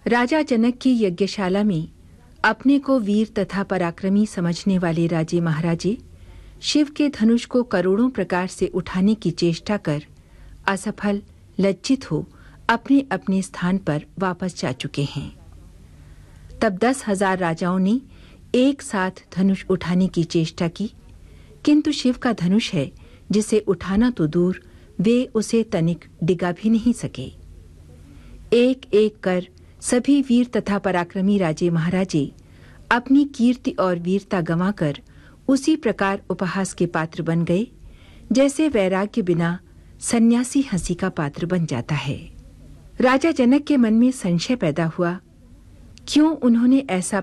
राजा जनक की यज्ञशाला में अपने को वीर तथा पराक्रमी समझने वाले राजे महाराजे शिव के धनुष को करोड़ों प्रकार से उठाने की चेष्टा कर असफल लज्जित हो अपने अपने स्थान पर वापस जा चुके हैं। तब 10,000 राजाओं ने एक साथ धनुष उठाने की चेष्टा की, किंतु शिव का धनुष है जिसे उठाना तो दूर, वे उसे तनिक डिगा भी नहीं सके। एक एक कर सभी वीर तथा पराक्रमी राजे महाराजे अपनी कीर्ति और वीरता गंवाकर उसी प्रकार उपहास के पात्र बन गए जैसे वैराग्य बिना सन्यासी हंसी का पात्र बन जाता है। राजा जनक के मन में संशय पैदा हुआ, क्यों उन्होंने ऐसा